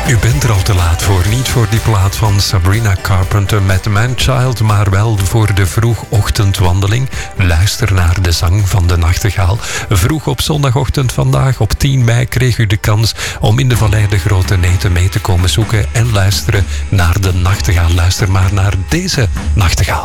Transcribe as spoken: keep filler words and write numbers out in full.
U bent er al te laat voor. Niet voor die plaat van Sabrina Carpenter met Man-Child, maar wel voor de vroegochtendwandeling. Luister naar de zang van de nachtegaal. Vroeg op zondagochtend vandaag, op tien mei, kreeg u de kans om in de Vallei de Grote Neten mee te komen zoeken en luisteren naar de nachtegaal. Luister maar naar deze nachtegaal.